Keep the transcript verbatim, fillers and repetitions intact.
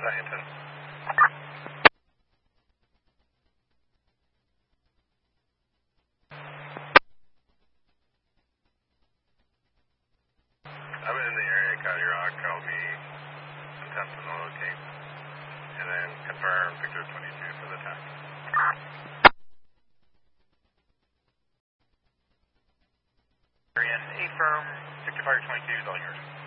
Zion. I'm in the area, County Rock. I'll be attempting to locate. And then confirm Victor twenty-two for the attack. Arian, A firm, Victor Fire twenty-two is all yours.